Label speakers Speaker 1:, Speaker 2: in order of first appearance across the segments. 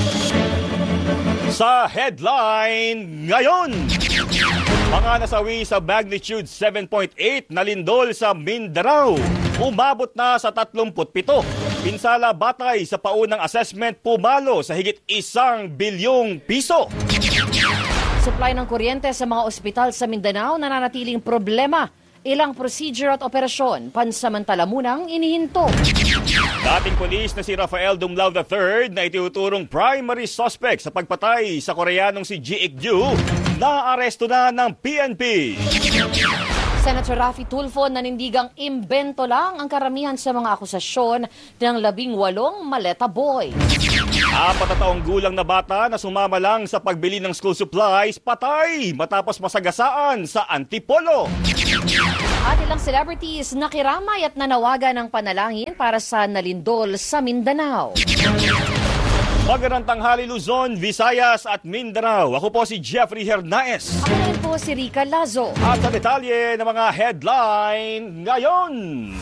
Speaker 1: Sa headline ngayon, mga nasawi sa magnitude 7.8 na lindol sa Mindanao. Umabot na sa 37. Pinsala batay sa paunang assessment pumalo sa higit 1 bilyong piso.
Speaker 2: Supply ng kuryente sa mga ospital sa Mindanao nananatiling problema. Ilang procedure at operasyon pansamantala munang inihinto.
Speaker 1: Dating pulis na si Rafael Dumlao III na itinuturong primary suspect sa pagpatay sa Koreanong si Ji Ik-ju, naaresto na ng PNP.
Speaker 2: Senator Raffy Tulfo nanindigang imbento lang ang karamihan sa mga akusasyon ng 18 maleta boy.
Speaker 1: 4 na taong gulang na bata na sumama lang sa pagbili ng school supplies, patay matapos masagasaan sa Antipolo.
Speaker 2: At ilang celebrities nakiramay at nanawagan ng panalangin para sa nalindol sa Mindanao.
Speaker 1: Magandang tanghali Luzon, Visayas at Mindanao. Ako po si Jeffrey Hernaez.
Speaker 2: Ako rin po si Rica Lazo.
Speaker 1: At sa detalye ng mga headline ngayon.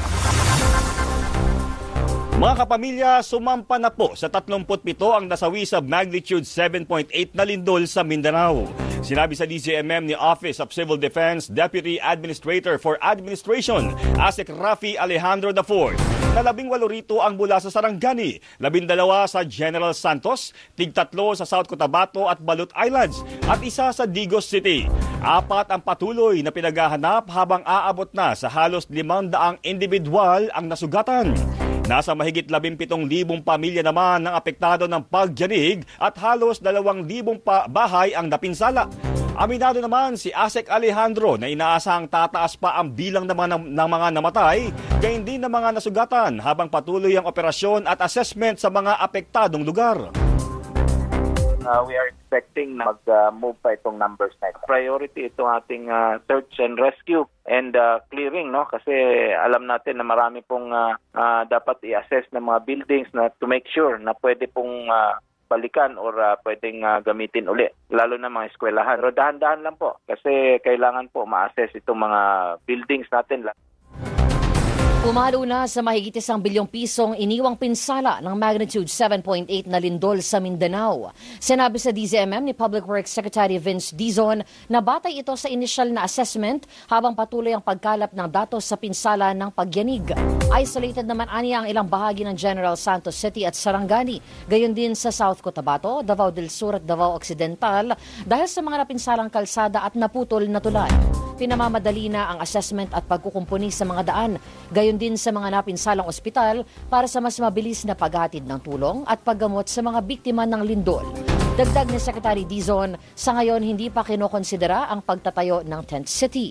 Speaker 1: Mga kapamilya, sumampa na po sa 37 ang nasawi sa magnitude 7.8 na lindol sa Mindanao. Sinabi sa DZMM ni Office of Civil Defense Deputy Administrator for Administration, ASEC Raffy Alejandro IV, na 18 rito ang mula sa Sarangani, 12 sa General Santos, 3 sa South Cotabato at Balut Islands, at 1 sa Digos City. 4 ang patuloy na pinaghahanap habang aabot na sa halos 500 individual ang nasugatan. Nasa mahigit 17,000 pamilya naman ang apektado ng pagyanig at halos 2,000 bahay ang napinsala. Aminado naman si ASEC Alejandro na inaasahang tataas pa ang bilang naman ng mga namatay, gayon din ng mga nasugatan habang patuloy ang operasyon at assessment sa mga apektadong lugar.
Speaker 3: We are expecting na mag-move pa itong numbers na ito. Priority itong ating search and rescue and clearing, no? Kasi alam natin na marami pong dapat i-assess ng mga buildings na to make sure na pwede pong balikan or pwedeng gamitin uli, lalo na mga eskwelahan. Pero dahan-dahan lang po kasi kailangan po ma-assess itong mga buildings natin.
Speaker 2: Pumalo na sa mahigit 1 bilyong pisong iniwang pinsala ng magnitude 7.8 na lindol sa Mindanao. Sinabi sa DZMM ni Public Works Secretary Vince Dizon na batay ito sa initial na assessment habang patuloy ang pagkalap ng datos sa pinsala ng pagyanig. Isolated naman aniya ang ilang bahagi ng General Santos City at Sarangani, gayon din sa South Cotabato, Davao del Sur at Davao Occidental dahil sa mga napinsalang kalsada at naputol na tulay. Pinamamadali na ang assessment at pagkukumpuni sa mga daan, gayon din sa mga napinsalang ospital para sa mas mabilis na paghatid ng tulong at paggamot sa mga biktima ng lindol. Dagdag ni Secretary Dizon, sa ngayon hindi pa kinokonsidera ang pagtatayo ng tent city.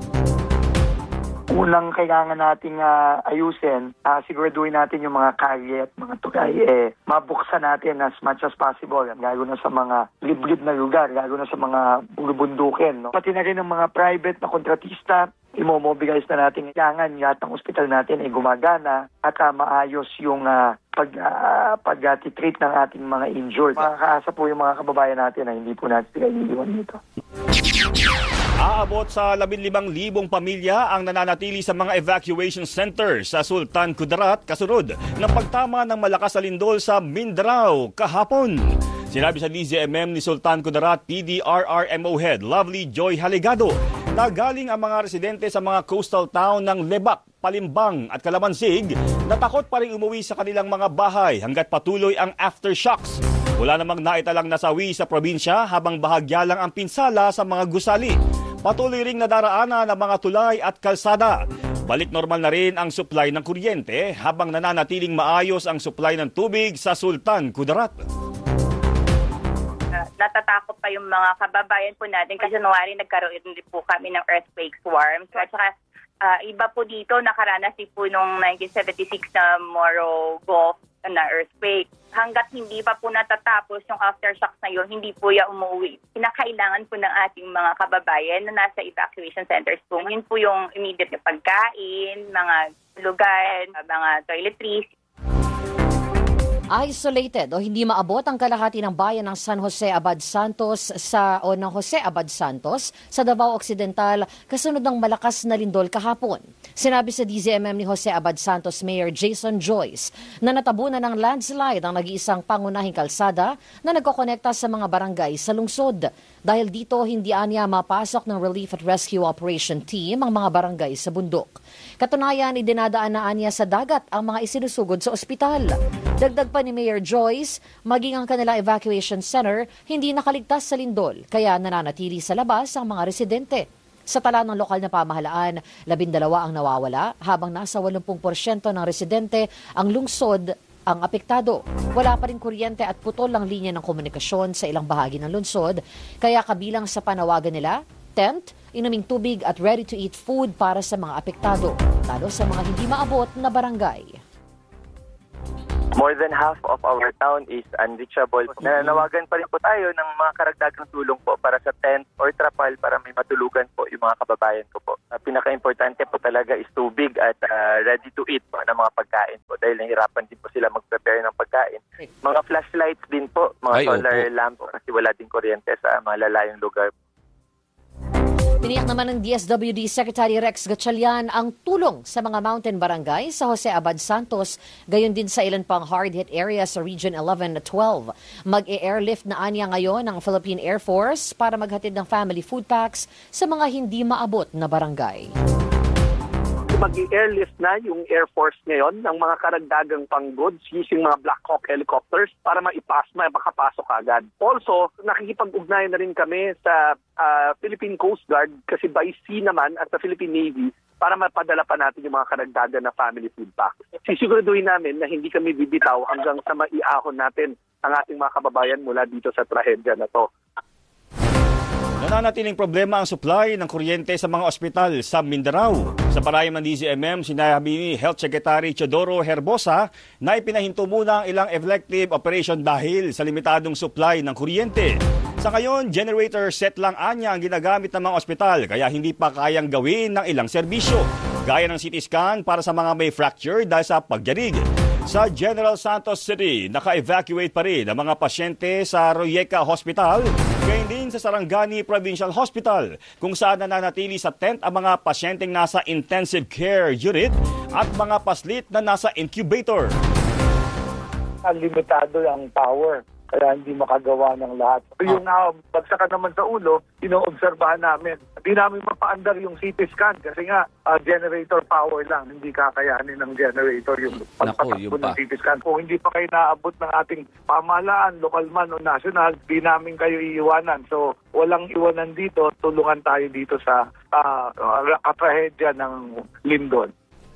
Speaker 4: Unang kailangan nating ayusin, siguraduhin natin yung mga kalye at mga tulay, mabuksan natin as much as possible, lalo na sa mga liblib na lugar, lalo na sa mga bulubundukin. No? Pati na rin ng mga private na kontratista, imomobilize na natin. Kailangan lahat ng ospital natin ay gumagana at maayos yung pag-treat ng ating mga injured. Makakaasa po yung mga kababayan natin na hindi po natin sila iiwan dito.
Speaker 1: Aabot sa 15,000 pamilya ang nananatili sa mga evacuation centers sa Sultan Kudarat kasunod ng pagtama ng malakas na lindol sa Mindanao kahapon. Sinabi sa DZMM ni Sultan Kudarat PDRRMO Head Lovely Joy Haligado na galing ang mga residente sa mga coastal town ng Lebak, Palimbang at Calamansig na takot pa rin umuwi sa kanilang mga bahay hanggat patuloy ang aftershocks. Wala namang naitalang nasawi sa probinsya habang bahagya lang ang pinsala sa mga gusali. Patuloy ring nadaraanan ng mga tulay at kalsada. Balik normal na rin ang supply ng kuryente habang nananatiling maayos ang supply ng tubig sa Sultan Kudarat.
Speaker 5: Natatakot pa yung mga kababayan po natin kasi January nagkaroon din po kami ng earthquake swarm. So, at saka iba po dito, nakaranas din po nung 1976 na Moro Gulf na earthquake. Hanggat hindi pa po natatapos yung aftershocks na yun, hindi po ya umuwi. Kinakailangan po ng ating mga kababayan na nasa evacuation centers po. Yun po yung immediate na pagkain, mga lugar, mga toiletries.
Speaker 2: Isolated o hindi maabot ang kalahati ng bayan ng San Jose Abad Santos sa Davao Occidental kasunod ng malakas na lindol kahapon. Sinabi sa DZMM ni Jose Abad Santos Mayor Jason Joyce na natabunan ng landslide ang nag-iisang pangunahing kalsada na nagkokonekta sa mga barangay sa lungsod. Dahil dito, hindi anya mapasok ng Relief at Rescue Operation Team ang mga barangay sa bundok. Katunayan, idinadaan na anya sa dagat ang mga isinusugod sa ospital. Dagdag pa ni Mayor Joyce, maging ang kanilang evacuation center hindi nakaligtas sa lindol, kaya nananatili sa labas ang mga residente. Sa tala ng lokal na pamahalaan, 12 ang nawawala, habang nasa 80% ng residente ang lungsod ang apektado. Wala pa rin kuryente at putol ang linya ng komunikasyon sa ilang bahagi ng lungsod, kaya kabilang sa panawagan nila, tent, inuming tubig at ready-to-eat food para sa mga apektado, lalo sa mga hindi maabot na barangay.
Speaker 6: More than half of our town is unreachable. Nananawagan pa rin po tayo ng mga karagdagang tulong po para sa tent or trapal para may matulugan po yung mga kababayan ko po. Pinaka-importante po talaga is tubig at ready to eat po ng mga pagkain po dahil nahirapan din po sila mag-prepare ng pagkain. Mga flashlights din po, mga solar lamp kasi wala din kuryente sa mga lalayong lugar.
Speaker 2: Tiniyak naman ng DSWD Secretary Rex Gatchalian ang tulong sa mga mountain barangay sa Jose Abad Santos, gayon din sa ilan pang hard-hit areas sa Region 11 at 12. Mag-e-airlift na anya ngayon ang Philippine Air Force para maghatid ng family food packs sa mga hindi maabot na barangay.
Speaker 7: Mag-airlift na yung Air Force ngayon ng mga karagdagang pang-goods using mga Black Hawk helicopters para makapasok agad. Also, nakikipag-ugnayan na rin kami sa Philippine Coast Guard kasi by sea naman at sa Philippine Navy para mapadala pa natin yung mga karagdagan na family food pack. Sisiguraduhin namin na hindi kami bibitaw hanggang sa maiahon natin ang ating mga kababayan mula dito sa trahedya na to.
Speaker 1: Nananatiling problema ang supply ng kuryente sa mga ospital sa Mindanao. Sa parayam ng DZMM, sinabi ni Health Secretary Teodoro Herbosa na ipinahinto muna ang ilang elective operation dahil sa limitadong supply ng kuryente. Sa ngayon, generator set lang anya ang ginagamit ng mga ospital kaya hindi pa kayang gawin ng ilang serbisyo. Gaya ng CT scan para sa mga may fracture dahil sa pagyarig. Sa General Santos City, naka-evacuate pa rin ang mga pasyente sa Royeca Hospital, gayon din sa Sarangani Provincial Hospital, kung saan nananatili sa tent ang mga pasyenteng nasa intensive care unit at mga paslit na nasa incubator.
Speaker 4: Limitado ang power, kaya hindi makagawa ng lahat. Yung bagsakan naman sa ulo, inoobserbahan namin. Hindi namin mapaandar yung CT scan kasi nga generator power lang. Hindi kakayanin ng generator yung pagpatakbo ng CT scan. Kung hindi pa kayo naabot ng ating pamahalaan, lokal man o national, di namin kayo iiwanan. So walang iwanan dito, tulungan tayo dito sa katrahedya ng lindol.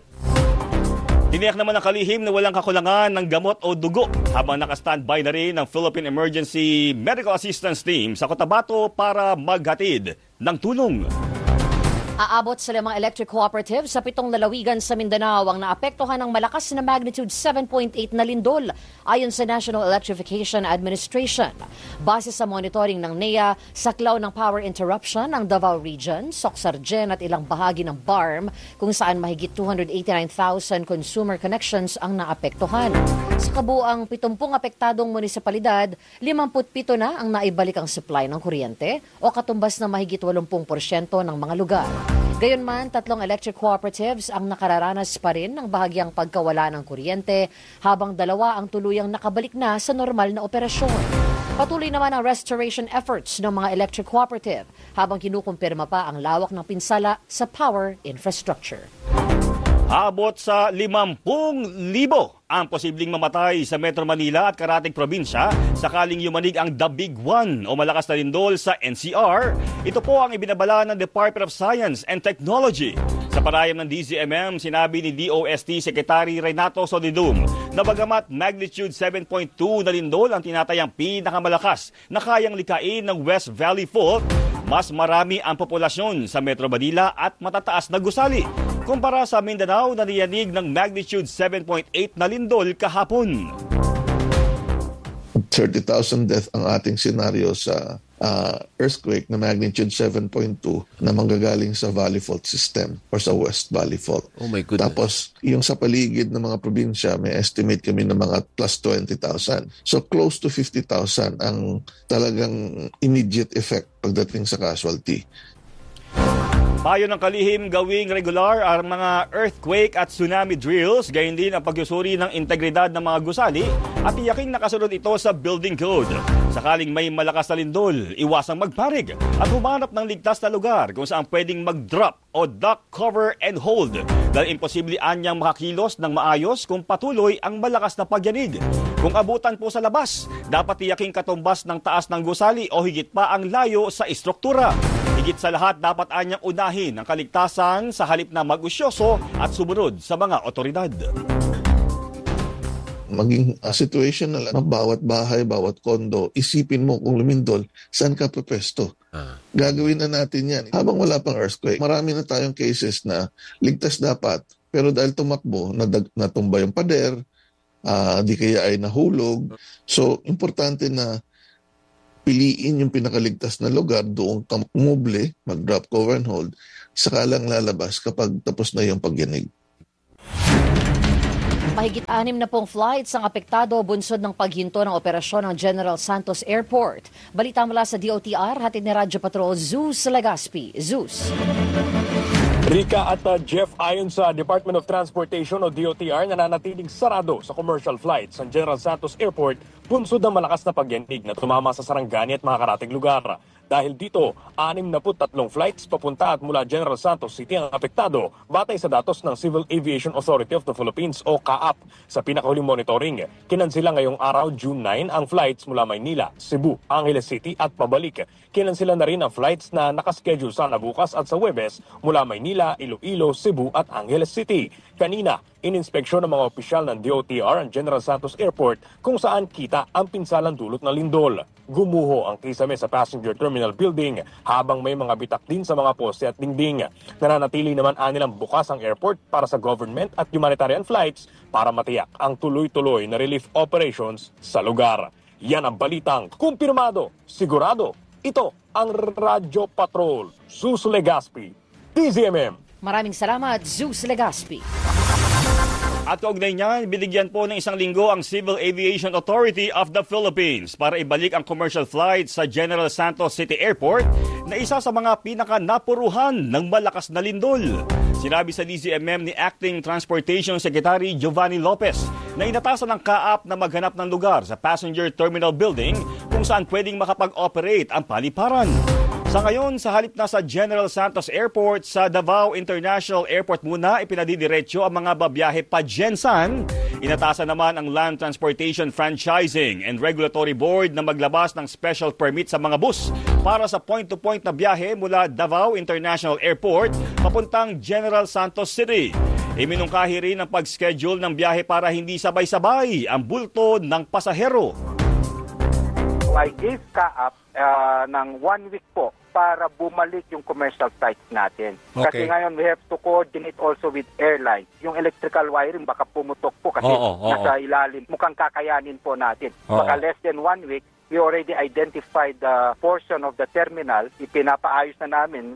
Speaker 1: Tiniyak naman ang kalihim na walang kakulangan ng gamot o dugo habang nakastandby na rin ng Philippine Emergency Medical Assistance Team sa Cotabato para maghatid ng tulong.
Speaker 2: Aabot sa 5 electric cooperatives sa 7 lalawigan sa Mindanao ang naapektuhan ng malakas na magnitude 7.8 na lindol ayon sa National Electrification Administration. Base sa monitoring ng NEA, saklaw ng power interruption ang Davao Region, Soc-Sargen at ilang bahagi ng BARM kung saan mahigit 289,000 consumer connections ang naapektuhan. Sa kabuang 70 apektadong munisipalidad, 57 na ang naibalik ang supply ng kuryente o katumbas na mahigit 80% ng mga lugar. Gayunman, 3 electric cooperatives ang nakararanas pa rin ng bahagyang pagkawala ng kuryente habang 2 ang tuluyang nakabalik na sa normal na operasyon. Patuloy naman ang restoration efforts ng mga electric cooperative habang kinukumpirma pa ang lawak ng pinsala sa power infrastructure.
Speaker 1: Abot sa 50,000 ang posibleng mamatay sa Metro Manila at karatig probinsya sakaling yumanig ang The Big One o malakas na lindol sa NCR. Ito po ang ibinabala ng Department of Science and Technology. Sa parayam ng DZMM, sinabi ni DOST Secretary Renato Solidum na bagamat magnitude 7.2 na lindol ang tinatayang pinakamalakas na kayang likain ng West Valley Fault, mas marami ang populasyon sa Metro Manila at matataas na gusali. Kumpara sa Mindanao na niyanig ng magnitude 7.8 na lindol kahapon.
Speaker 8: 30,000 death ang ating senaryo sa earthquake na magnitude 7.2 na manggagaling sa Valley Fault System or sa West Valley Fault.
Speaker 9: Oh my goodness.
Speaker 8: Tapos, yung sa paligid ng mga probinsya, may estimate kami ng mga plus 20,000. So, close to 50,000 ang talagang immediate effect pagdating sa casualty.
Speaker 1: Payo ng kalihim gawing regular ang mga earthquake at tsunami drills, gayon din ang pagsusuri ng integridad ng mga gusali at tiyaking nakasunod ito sa building code. Sakaling may malakas na lindol, iwasang magparig at humanap ng ligtas na lugar kung saan pwedeng mag-drop o duck, cover and hold dahil imposible anyang makakilos ng maayos kung patuloy ang malakas na pagyanig. Kung abutan po sa labas, dapat tiyaking katumbas ng taas ng gusali o higit pa ang layo sa istruktura. Higit sa lahat, dapat anyang unahin ang kaligtasan sa halip na mag-usyoso at sumunod sa mga otoridad.
Speaker 8: Maging situation na lang, bawat bahay, bawat kondo, isipin mo kung lumindol, saan ka pwesto. Gagawin na natin yan. Habang wala pang earthquake, marami na tayong cases na ligtas dapat, pero dahil tumakbo, natumba yung pader, di kaya ay nahulog. So, importante na piliin yung pinakaligtas na lugar, doon ka umuble, mag-drop, cover and hold, saka lang lalabas kapag tapos na yung pagyanig.
Speaker 2: Mahigit 6 na pong flights ang apektado bunsod ng paghinto ng operasyon ng General Santos Airport. Balita mula sa DOTR, hatid ni Radyo Patrol Zeus Legaspi. Zeus.
Speaker 10: Rika at Jeff, ayon sa Department of Transportation o DOTR, nananatiling sarado sa commercial flights ang General Santos Airport bunsod ng malakas na pagyanig na tumama sa Sarangani at mga karating lugar. Dahil dito, 63 flights papunta at mula General Santos City ang apektado batay sa datos ng Civil Aviation Authority of the Philippines o CAAP. Sa pinakahuling monitoring, kinansila ngayong araw June 9 ang flights mula Maynila, Cebu, Angeles City at pabalik. Kinansila na rin ang flights na nakaschedule sana bukas at sa Huwebes mula Maynila, Iloilo, Cebu at Angeles City. Kanina, ininspeksyon ng mga opisyal ng DOTR ang General Santos Airport kung saan kita ang pinsalang dulot ng lindol. Gumuho ang kisame sa passenger terminal building habang may mga bitak din sa mga poste at dingding. Nananatili naman anilang bukas ang airport para sa government at humanitarian flights para matiyak ang tuloy-tuloy na relief operations sa lugar. Yan ang balitang kumpirmado, sigurado. Ito ang Radyo Patrol, Zeus Legaspi, DZMM.
Speaker 2: Maraming salamat, Zeus Legaspi.
Speaker 1: At kaugnay niyan, binigyan po ng 1 linggo ang Civil Aviation Authority of the Philippines para ibalik ang commercial flights sa General Santos City Airport na isa sa mga pinaka-napuruhan ng malakas na lindol. Sinabi sa DZMM ni Acting Transportation Secretary Giovanni Lopez na inatasan ng CAAP na maghanap ng lugar sa Passenger Terminal Building kung saan pwedeng makapag-operate ang paliparan. Sa ngayon, sa halip na sa General Santos Airport, sa Davao International Airport muna ipinadidiretso ang mga babiyahe pa Gensan. Inatasan naman ang Land Transportation Franchising and Regulatory Board na maglabas ng special permit sa mga bus para sa point-to-point na biyahe mula Davao International Airport papuntang General Santos City. Iminungkahi rin ang pag-schedule ng biyahe para hindi sabay-sabay ang bulto ng pasahero.
Speaker 3: I gave CAAP ng 1 week po para bumalik yung commercial flights natin.
Speaker 9: Okay.
Speaker 3: Kasi ngayon we have to coordinate also with airlines. Yung electrical wiring baka pumutok po kasi nasa ilalim. Mukhang kakayanin po natin. Baka less than 1 week, we already identified the portion of the terminal. Ipinapaayos na namin.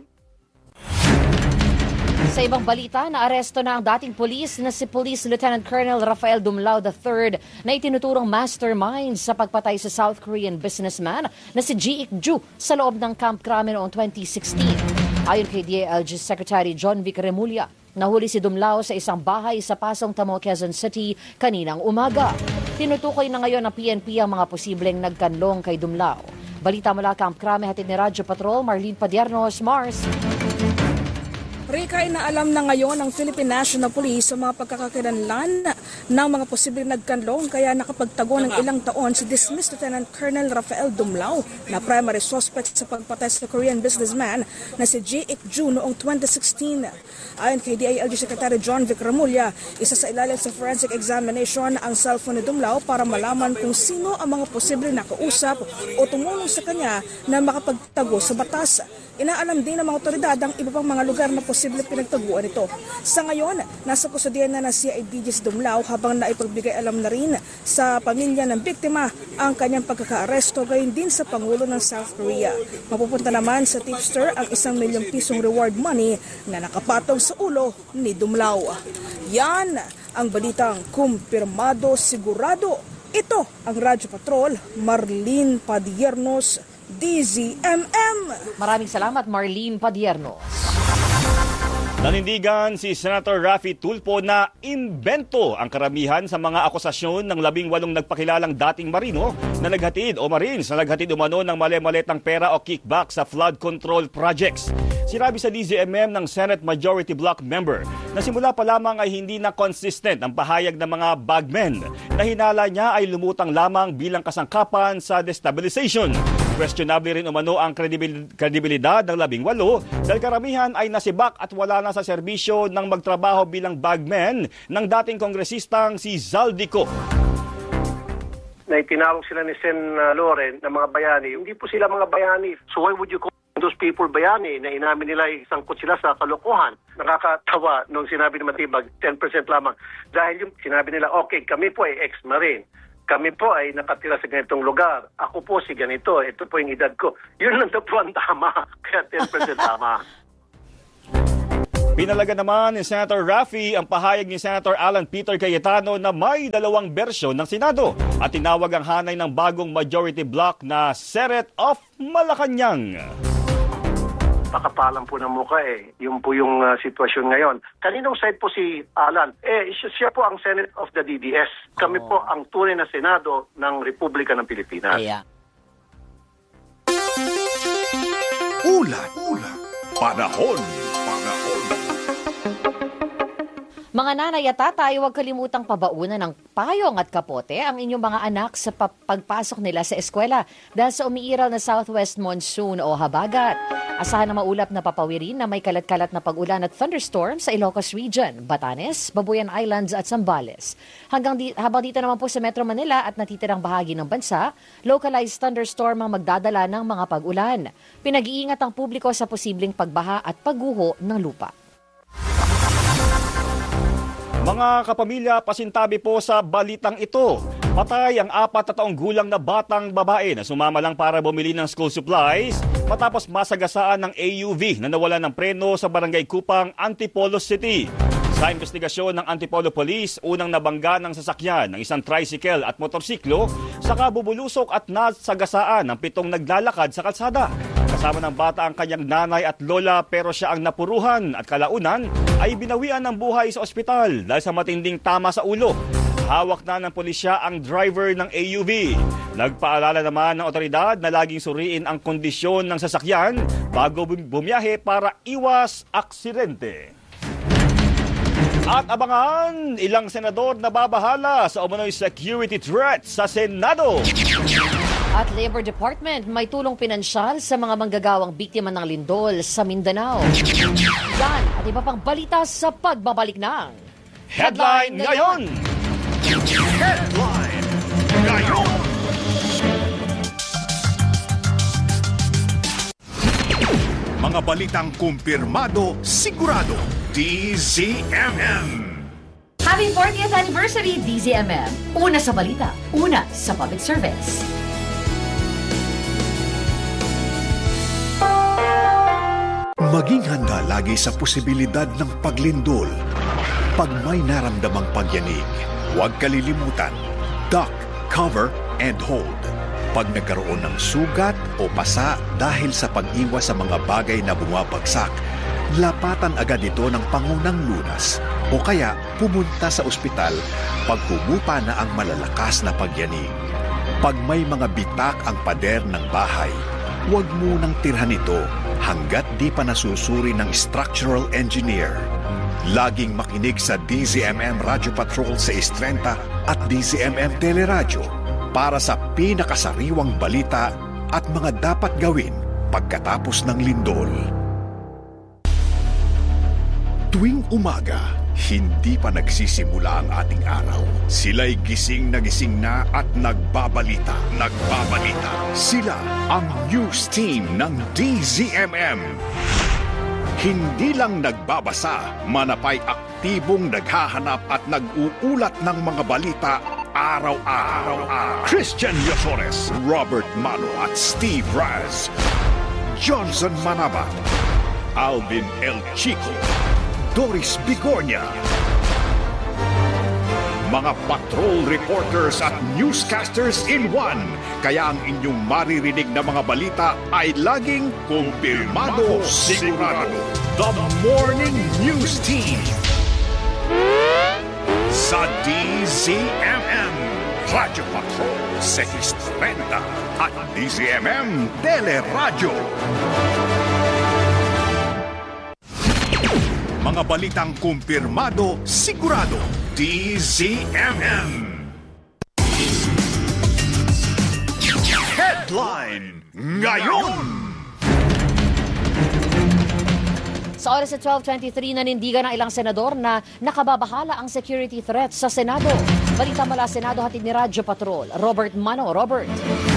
Speaker 2: Sa ibang balita, naaresto na ang dating pulis na si Police Lieutenant Colonel Rafael Dumlao III na itinuturong mastermind sa pagpatay sa South Korean businessman na si Ji Ik-ju sa loob ng Camp Crame noong 2016. Ayon kay DILG Secretary John Vic Remulla, nahuli si Dumlao sa isang bahay sa Pasong Tamo, Quezon City kaninang umaga. Tinutukoy na ngayon ng PNP ang mga posibleng nagkanlong kay Dumlao. Balita mula Camp Crame, hatid ni Radyo Patrol, Marlene Padiernos, Mars.
Speaker 11: Rika, inaalam na ngayon ng Philippine National Police sa mga pagkakakilanlan ng mga posibleng nagkanlong kaya nakapagtago ng ilang taon si dismissed Lieutenant Colonel Rafael Dumlao na primary suspect sa pagpatay sa Korean businessman na si Ji Ik-ju noong 2016. Ayon kay DILG Secretary John Vic Remulla, isa sa ilalim sa forensic examination ang cellphone ni Dumlao para malaman kung sino ang mga posibleng nakausap o tumulong sa kanya na makapagtago sa batas. Inaalam din ng mga otoridad ang iba pang mga lugar na posibleng pinagtaguan ito. Sa ngayon, nasa kusodian na ng CIDG si Dumlao Dumlao habang naipagbigay alam na rin sa pamilya ng biktima ang kanyang pagkakaaresto, gayon din sa Pangulo ng South Korea. Mapupunta naman sa tipster ang 1 milyong pisong reward money na nakapatong sa ulo ni Dumlao. Yan ang balitang kumpirmado sigurado. Ito ang Radyo Patrol, Marlene Padiernos, DZMM.
Speaker 2: Maraming salamat, Marlene Padiernos.
Speaker 1: Nanindigan si Senator Raffy Tulfo na imbento ang karamihan sa mga akusasyon ng 18 nagpakilalang dating marino na naghatid o Marines na naghatid umano ng mali-maletang pera o kickback sa flood control projects. Sinabi sa DZMM ng Senate Majority Bloc member na simula pa lamang ay hindi na consistent ang pahayag ng mga bagmen na hinala niya ay lumutang lamang bilang kasangkapan sa destabilization. Questionable rin umano ang kredibilidad ng 18 dahil karamihan ay nasibak at wala na sa serbisyo ng magtrabaho bilang bagmen ng dating kongresistang si Zaldico.
Speaker 7: Na itinawag sila ni Sen. Loren na mga bayani. Hindi po sila mga bayani. So why would you call those people bayani na inamin nila ay sangkot sila sa kalokohan? Nakakatawa nung sinabi ni Matibag, 10% lamang. Dahil yung sinabi nila, okay, kami po ay ex-marine. Kami po ay nakatira sa ganitong lugar. Ako po si ganito. Ito po yung edad ko. Yun lang na po ang tama. Kaya 10% tama.
Speaker 1: Pinalaga naman ni Senator Raffy ang pahayag ni Senator Alan Peter Cayetano na may 2 bersyon ng Senado at tinawag ang hanay ng bagong majority bloc na Seret of Malacanang.
Speaker 7: Pakapalan po ng mukha eh. Yun po yung sitwasyon ngayon. Kaninong side po si Alan? Siya po ang Senate of the DDS. Kami po ang tunay na Senado ng Republika ng Pilipinas.
Speaker 2: Yeah.
Speaker 9: Ulat. Panahon.
Speaker 2: Mga nanay at tatay, huwag kalimutang pabaunan ng payong at kapote ang inyong mga anak sa pagpasok nila sa eskwela dahil sa umiiral na southwest monsoon o habagat. Asahan na maulap na papawirin na may kalat-kalat na pag-ulan at thunderstorm sa Ilocos Region, Batanes, Babuyan Islands at Zambales. Habang dito naman po sa Metro Manila at natitirang bahagi ng bansa, localized thunderstorm ang magdadala ng mga pag-ulan. Pinag-iingat ang publiko sa posibleng pagbaha at pagguho ng lupa.
Speaker 1: Mga kapamilya, pasintabi po sa balitang ito. Patay ang 4 na taong gulang na batang babae na sumama lang para bumili ng school supplies matapos masagasaan ng AUV na nawalan ng preno sa Barangay Kupang, Antipolo City. Sa investigasyon ng Antipolo Police, unang nabangga ng sasakyan ng isang tricycle at motorsiklo, saka bubulusok at nasagasaan ng 7 naglalakad sa kalsada. Kasama ng bata ang kanyang nanay at lola pero siya ang napuruhan at kalaunan ay binawian ng buhay sa ospital dahil sa matinding tama sa ulo. Hawak na ng pulisya ang driver ng AUV. Nagpaalala naman ng otoridad na laging suriin ang kondisyon ng sasakyan bago bumiyahe para iwas aksidente. At abangan, ilang senador na babahala sa umano'y security threat sa Senado.
Speaker 2: At Labor Department may tulong pinansyal sa mga manggagawang biktima ng lindol sa Mindanao. Yan at iba pang balita sa pagbabalik ng
Speaker 1: Headline Ngayon!
Speaker 9: Headline Ngayon! Mga balitang kumpirmado, sigurado, DZMM.
Speaker 2: Happy 40th Anniversary, DZMM. Una sa balita, una sa public service.
Speaker 9: Maging handa lagi sa posibilidad ng paglindol. Pag may naramdamang pagyanig, huwag kalilimutan, duck, cover, and hold. Pag nagkaroon ng sugat o pasa dahil sa pag-iwas sa mga bagay na bumabagsak, lapatan agad ito ng pangunang lunas o kaya pumunta sa ospital pag humupa na ang malalakas na pagyanig. Pag may mga bitak ang pader ng bahay, huwag munang tirhan ito hanggat di pa nasusuri ng structural engineer. Laging makinig sa DZMM Radio Patrol sa Is30 at DZMM Teleradyo para sa pinakasariwang balita at mga dapat gawin pagkatapos ng lindol. Tuwing umaga, hindi pa nagsisimula ang ating araw. Sila'y gising na at nagbabalita. Sila ang news team ng DZMM. Hindi lang nagbabasa, manapay aktibong naghahanap at nag-uulat ng mga balita araw-araw. Christian Yosores, Robert Mano at Steve Raz, Johnson Manabat, Alvin El Chico, Doris Bigornia. Mga patrol reporters at newscasters in one. Kaya ang inyong maririnig na mga balita ay laging kumpirmado, sigurado. The Morning News Team sa DZMM, Radyo Patrol 630 at DZMM Teleradyo. Mga balitang kumpirmado, sigurado. DZMM. Headline ngayon.
Speaker 2: Sa oras sa 12:23, nanindigan ng ilang senador na nakababahala ang security threat sa Senado. Balita mula Senado, hatid ni Radyo Patrol. Robert Mano. Robert.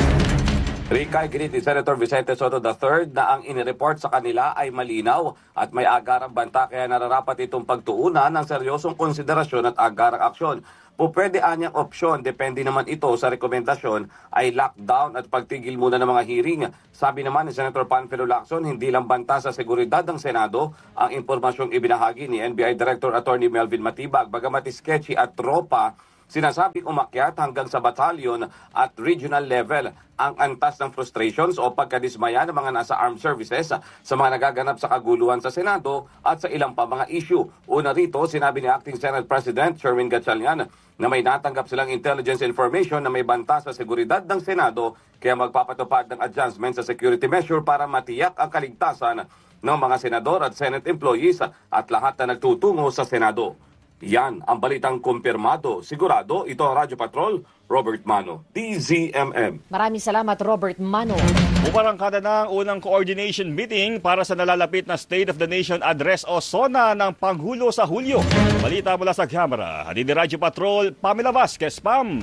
Speaker 12: Rika, ginit ni Senator Vicente Soto III na ang inireport sa kanila ay malinaw at may agarang banta kaya nararapat itong pagtuunan ng seryosong konsiderasyon at agarang aksyon. Pupwede anyang opsyon, depende naman ito sa rekomendasyon, ay lockdown at pagtigil muna ng mga hearing. Sabi naman ni Senator Panfilo Lacson, hindi lang banta sa seguridad ng Senado ang impormasyong ibinahagi ni NBI Director Attorney Melvin Matibag, bagamat sketchy at tropa, sinasabing umakyat hanggang sa battalion at regional level ang antas ng frustrations o pagkadismaya ng mga nasa armed services sa mga nagaganap sa kaguluhan sa Senado at sa ilang pa mga issue. Una rito, sinabi ni Acting Senate President Sherwin Gatchalian na may natanggap silang intelligence information na may banta sa seguridad ng Senado kaya magpapatupad ng adjustment sa security measure para matiyak ang kaligtasan ng mga senador at Senate employees at lahat na nagtutungo sa Senado. Yan ang balitang kumpirmado. Sigurado, ito ang Radyo Patrol, Robert Mano, DZMM.
Speaker 2: Maraming salamat, Robert Mano.
Speaker 1: Umarangkada na ang unang coordination meeting para sa nalalapit na State of the Nation Address o SONA ng Pangulo sa Hulyo. Balita mula sa Kamara. Hatid ni Radyo Patrol, Pamela Vasquez, Pam.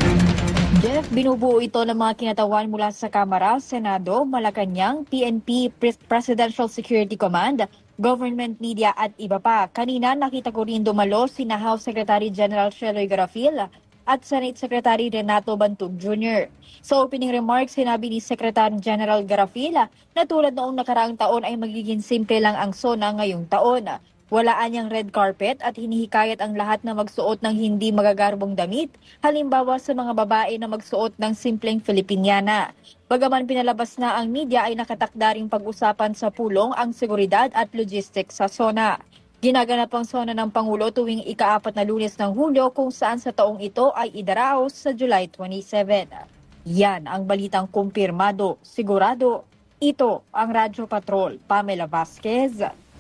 Speaker 13: Jeff, binubuo ito ng mga kinatawan mula sa Kamara, Senado, Malacanang, PNP, Presidential Security Command, government media at iba pa. Kanina nakita ko rin dumalo sina House Secretary General Sheloy Garafil at Senate Secretary Renato Bantug Jr. Sa opening remarks, sinabi ni Secretary General Garafil na tulad noong nakaraang taon ay magiging simple lang ang SONA ngayong taon. Walaan niyang red carpet at hinihikayat ang lahat na magsuot ng hindi magagarbong damit, halimbawa sa mga babae na magsuot ng simpleng Filipiniana. Bagaman pinalabas na ang media ay nakatakda ring pag-usapan sa pulong ang seguridad at logistics sa SONA. Ginaganap ang SONA ng Pangulo tuwing ika-4 na Lunes ng Hulyo kung saan sa taong ito ay idaraos sa July 27. Yan ang balitang kumpirmado, sigurado. Ito ang Radyo Patrol, Pamela Vasquez,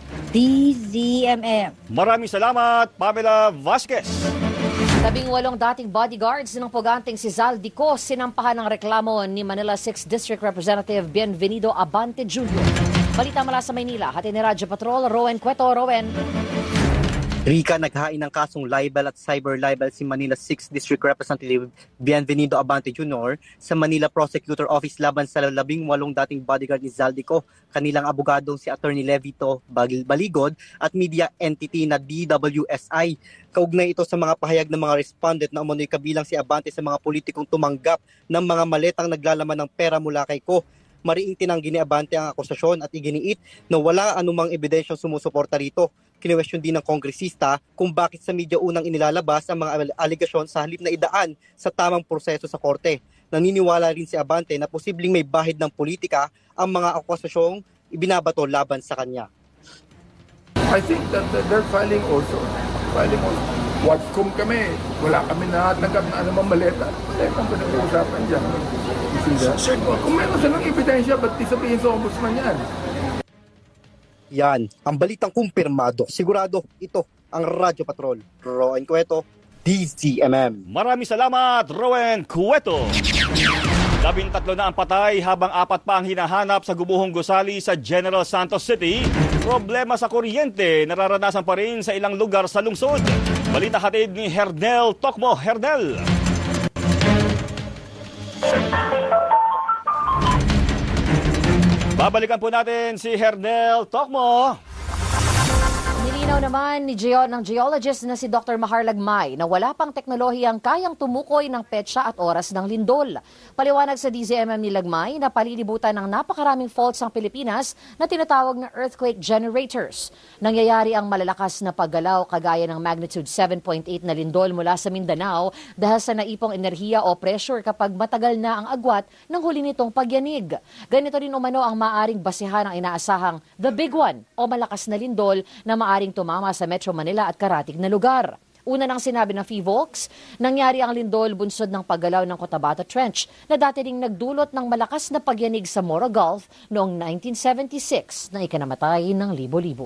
Speaker 13: DZMM.
Speaker 1: Maraming salamat, Pamela Vasquez.
Speaker 2: 18 dating bodyguards ng puganteng si Zaldico sinampahan ng reklamo ni Manila 6th District Representative Bienvenido Abante Jr. Balita mula sa Maynila, hatid ni Radyo Patrol, Rowen Cueto. Rowen.
Speaker 14: Rika, naghain ng kasong libel at cyber libel si Manila 6th District Representative Bienvenido Abante Jr. sa Manila Prosecutor Office laban sa 18 dating bodyguard ni Zaldico, kanilang abogadong si Attorney Levito Baligod at media entity na DWSI. Kaugnay ito sa mga pahayag ng mga respondent na umano'y kabilang si Abante sa mga politikong tumanggap ng mga maletang naglalaman ng pera mula kay Ko. Mariing tinanggi ni Abante ang akusasyon at iginiit na wala anumang ebidensyang sumusuporta rito. Kinwestiyon din ng kongresista kung bakit sa media unang inilalabas ang mga aligasyon sa halip na idaan sa tamang proseso sa korte. Naniniwala rin si Abante na posibleng may bahid ng politika ang mga akusasyong ibinabato laban sa kanya.
Speaker 15: I think that they're filing also. Watcom kami, wala kami natanggap na anumang maleta. Maleta ang pinag-uusapan dyan. Sir, kung meron silang ebidensya, ba't sabihin sa ombudsman yan?
Speaker 14: Yan, ang balitang kumpirmado. Sigurado, ito ang Radyo Patrol. Rowen Cueto, DZMM.
Speaker 1: Maraming salamat, Rowen Cueto. 13 na ang patay habang 4 pa ang hinahanap sa gubuhong gusali sa General Santos City. Problema sa kuryente, nararanasan pa rin sa ilang lugar sa lungsod. Balita hatid ni Hernel Tokmo. Hernel. Babalikan po natin si Hernel Tokmo.
Speaker 2: Nilinaw naman ng geologist na si Dr. Mahar Lagmay na wala pang teknolohiyang kayang tumukoy ng petsa at oras ng lindol. Paliwanag sa DZMM ni Lagmay na palilibutan ng napakaraming faults ang Pilipinas na tinatawag na earthquake generators. Nangyayari ang malalakas na paggalaw kagaya ng magnitude 7.8 na lindol mula sa Mindanao dahil sa naipong enerhiya o pressure kapag matagal na ang agwat ng huli nitong pagyanig. Ganito rin umano ang maaring basehan ng inaasahang the big one o malakas na lindol na maaring tumama sa Metro Manila at karatig na lugar. Una nang sinabi ng PHIVOLCS, nangyari ang lindol bunsod ng paggalaw ng Cotabato Trench na dati ring nagdulot ng malakas na pagyanig sa Moro Gulf noong 1976 na ikinamatay ng libo-libo.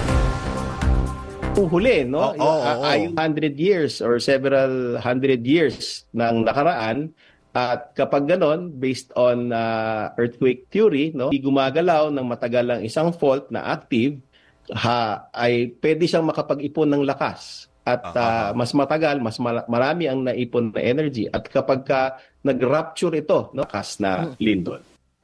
Speaker 16: Kung huli, no? Yung 100 years or several 100 years ng nakaraan, at kapag ganon, based on earthquake theory, no, gumagalaw ng matagal ang isang fault na active, ay pwede siyang makapag-ipon ng lakas. At mas matagal, mas marami ang naipon na energy. At kapag nag-rupture ito, no, lakas na lindol.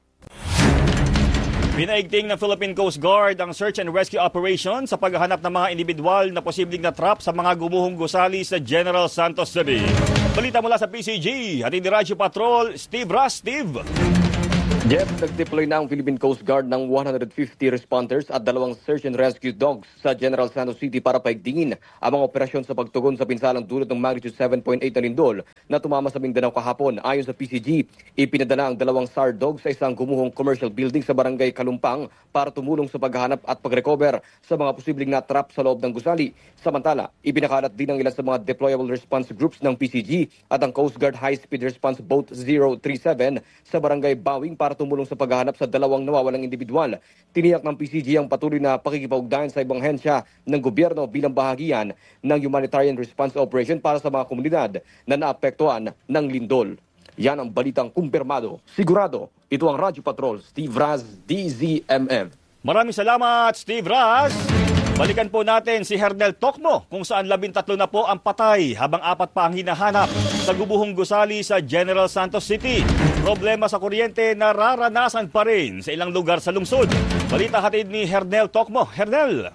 Speaker 1: Pinaigting ng Philippine Coast Guard ang search and rescue operation sa paghahanap ng mga individual na posibleng natrap sa mga gumuhong gusali sa General Santos City. Balita mula sa PCG, hatid ni Radyo Patrol, Steve Ras. Steve.
Speaker 17: Jeff, nag-deploy na ang Philippine Coast Guard ng 150 responders at 2 search and rescue dogs sa General Santos City para paigtingin ang mga operasyon sa pagtugon sa pinsalang dulot ng magnitude 7.8 na lindol na tumama sa Mindanao kahapon. Ayon sa PCG, ipinadala ang 2 SAR dogs sa isang gumuhong commercial building sa barangay Kalumpang para tumulong sa paghahanap at pag-recover sa mga posibleng natrap sa loob ng gusali. Samantala, ibinakalat din ang ilan sa mga deployable response groups ng PCG at ang Coast Guard High Speed Response Boat 037 sa barangay Bawing para tumulong sa paghahanap sa 2 nawawalang individual. Tiniyak ng PCG ang patuloy na pakikipag-ugnayan sa ibang hensya ng gobyerno bilang bahagian ng humanitarian response operation para sa mga komunidad na naapektuhan ng lindol. Yan ang balitang kumpirmado. Sigurado, ito ang Radyo Patrol, Steve Raz, DZMM.
Speaker 1: Maraming salamat, Steve Raz. Balikan po natin si Hernel Tocmo kung saan 13 na po ang patay habang 4 pa ang hinahanap sa gubuhong gusali sa General Santos City. Problema sa kuryente nararanasan pa rin sa ilang lugar sa lungsod. Balita hatid ni Hernel Tocmo. Hernel.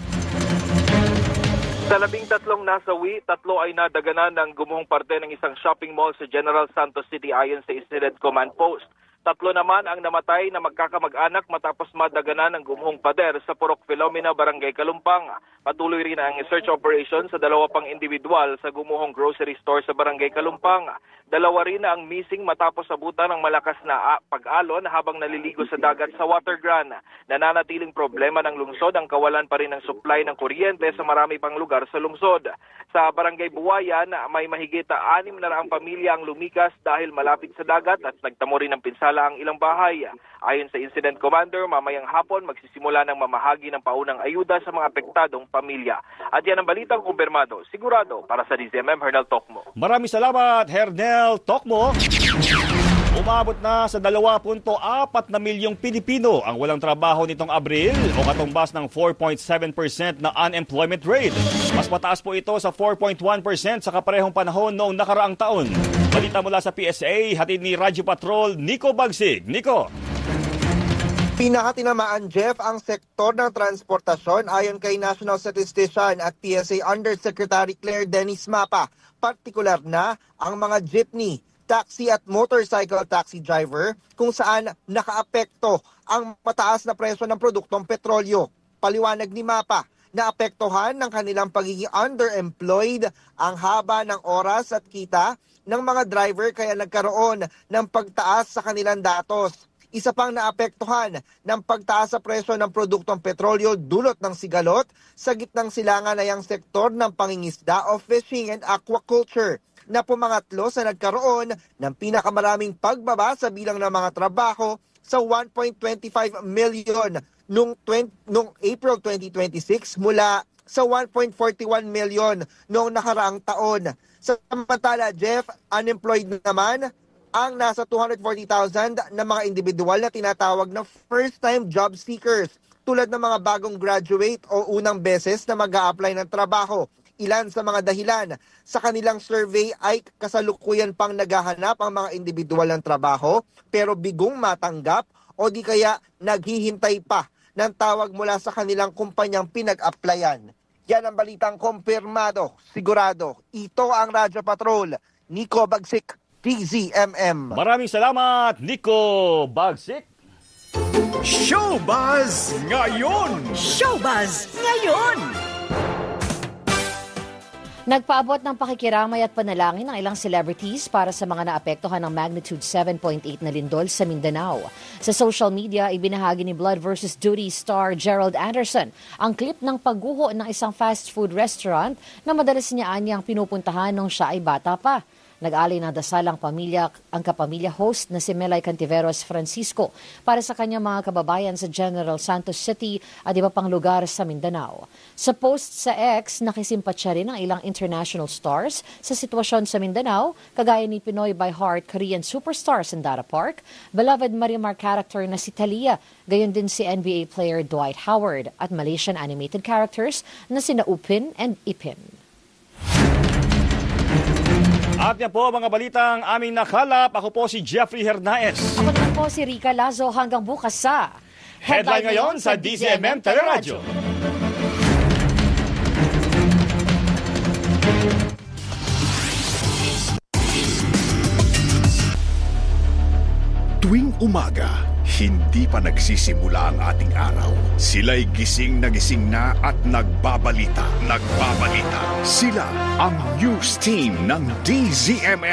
Speaker 3: Sa 13 nasawi, 3 ay nadaganan ng gumuhong parte ng isang shopping mall sa General Santos City ayon sa Incident Command Post. 3 naman ang namatay na magkakamag-anak matapos madaganan ng gumuhong pader sa Purok Filomena, Barangay Kalumpang. Patuloy rin ang search operation sa 2 pang individual sa gumuhong grocery store sa Barangay Kalumpang. 2 rin na ang missing matapos abutan ng malakas na pag-alon habang naliligo sa dagat sa Watergran. Nananatiling problema ng lungsod ang kawalan pa rin ng supply ng kuryente sa marami pang lugar sa lungsod. Sa Barangay Buwayan, may mahigit 600 pamilya ang lumikas dahil malapit sa dagat at nagtamo rin ng pinsala ang ilang bahay. Ayon sa Incident Commander, mamayang hapon magsisimula ng mamahagi ng paunang ayuda sa mga apektadong pamilya. At yan ang balitang kumpirmado. Sigurado para sa DZMM, Hernel Tocmo.
Speaker 1: Maraming salamat, Hernel Tocmo. Umabot na sa 2.4 na milyong Pilipino ang walang trabaho nitong Abril o katumbas ng 4.7% na unemployment rate. Mas mataas po ito sa 4.1% sa kaparehong panahon noong nakaraang taon. Balita mula sa PSA, hatid ni Radyo Patrol, Nico Bagsig. Nico.
Speaker 18: Pinakatinamaan, Jeff, ang sektor ng transportasyon ayon kay National Statistician at PSA Undersecretary Claire Dennis Mapa. Partikular na ang mga jeepney, taxi at motorcycle taxi driver kung saan nakaapekto ang mataas na presyo ng produktong petrolyo. Paliwanag ni Mapa, naapektuhan ng kanilang pagiging underemployed ang haba ng oras at kita ng mga driver kaya nagkaroon ng pagtaas sa kanilang datos. Isa pang naapektuhan ng pagtaas sa presyo ng produktong petrolyo dulot ng sigalot sa gitnang silangan na yung sektor ng pangingisda o fishing and aquaculture na pumangatlo sa nagkaroon ng pinakamaraming pagbaba sa bilang ng mga trabaho sa 1.25 million noong April 2026 mula sa 1.41 million noong nakaraang taon. Samantala, Jeff, unemployed naman ang nasa 240,000 na mga individual na tinatawag na first-time job seekers tulad ng mga bagong graduate o unang beses na mag-a-apply ng trabaho. Ilan sa mga dahilan sa kanilang survey ay kasalukuyan pang naghahanap ang mga individual ng trabaho pero bigong matanggap o di kaya naghihintay pa ng tawag mula sa kanilang kumpanyang pinag-applyan. Yan ang balitang kumpirmado, sigurado. Ito ang Radyo Patrol. Nico Bagsik, DZMM.
Speaker 1: Maraming salamat, Nico Bagsik.
Speaker 9: Showbuzz ngayon!
Speaker 19: Showbuzz ngayon!
Speaker 2: Nagpaabot ng pakikiramay at panalangin ng ilang celebrities para sa mga naapektuhan ng magnitude 7.8 na lindol sa Mindanao. Sa social media, ibinahagi ni Blood vs. Duty star Gerald Anderson ang clip ng pagguho ng isang fast food restaurant na madalas niya anyang pinupuntahan nung siya ay bata pa. Nag-alay ng dasal ang kapamilya host na si Melay Cantiveros Francisco para sa kanyang mga kababayan sa General Santos City at iba pang lugar sa Mindanao. Sa post sa X, nakisimpatya rin ang ilang international stars sa sitwasyon sa Mindanao, kagaya ni Pinoy by Heart Korean superstar Sandara Park, beloved Marimar character na si Talia, gayon din si NBA player Dwight Howard at Malaysian animated characters na sina Upin and Ipin.
Speaker 1: At yan po mga balitang aming nakalap. Ako po si Jeffrey Hernaez.
Speaker 2: Ako naman po si Rica Lazo. Hanggang bukas sa
Speaker 1: Headline ngayon sa DZMM Teleradyo.
Speaker 9: Tuwing umaga, hindi pa nagsisimula ang ating araw. Sila'y gising na at nagbabalita. Sila ang news team ng DZMM.